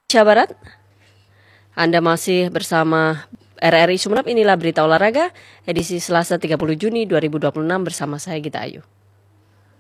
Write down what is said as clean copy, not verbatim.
Indonesia Barat. Anda masih bersama RRI Sumeneb. Inilah berita olahraga edisi Selasa 30 Juni 2026 bersama saya Gita Ayu.